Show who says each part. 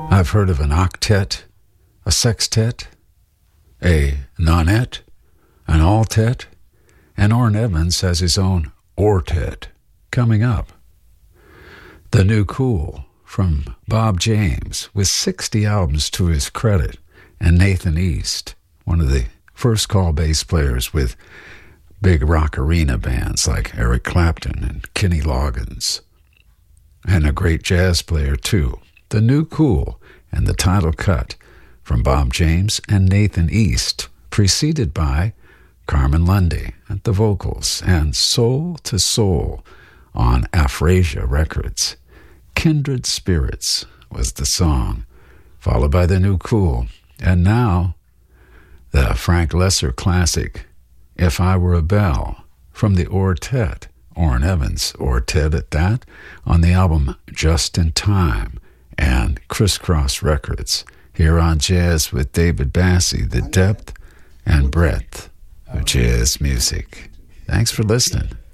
Speaker 1: I've heard of an octet, a sextet, a nonette, an altet, and Orrin Evans has his own ortet coming up. The New Cool from Bob James, with 60 albums to his credit, and Nathan East, one of the first call bass players with big rock arena bands like Eric Clapton and Kenny Loggins, and a great jazz player too. The New Cool and the title cut from Bob James and Nathan East, preceded by Carmen Lundy at the vocals and Soul to Soul on Aphrasia Records. Kindred Spirits was the song, followed by The New Cool. And now, the Frank Lesser classic, If I Were a Bell, from the Ortet, Orrin Evans Ortet at that, on the album Just in Time and Crisscross Records. Here on Jazz with David Bassie, the depth and breadth of jazz music. Thanks for listening.